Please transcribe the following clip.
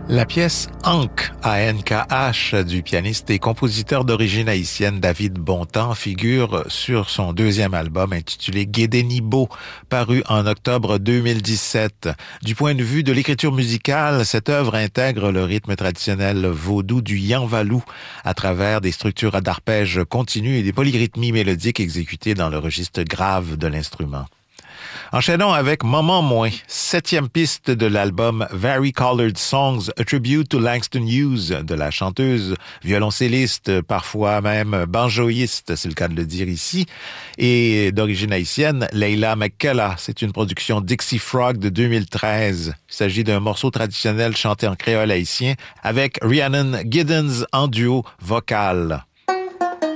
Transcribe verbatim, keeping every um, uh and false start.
La pièce Ankh, A N K H, du pianiste et compositeur d'origine haïtienne David Bontemps figure sur son deuxième album intitulé Guédénibo, paru en octobre deux mille dix-sept. Du point de vue de l'écriture musicale, cette œuvre intègre le rythme traditionnel vaudou du yanvalou à travers des structures d'arpèges continus et des polyrythmies mélodiques exécutées dans le registre grave de l'instrument. Enchaînons avec Moment Moins, septième piste de l'album Vari-Colored Songs, A Tribute to Langston Hughes, de la chanteuse, violoncelliste, parfois même banjoïste, c'est le cas de le dire ici, et d'origine haïtienne, Leila McKellar. C'est une production Dixie Frog de deux mille treize. Il s'agit d'un morceau traditionnel chanté en créole haïtien avec Rhiannon Giddens en duo vocal.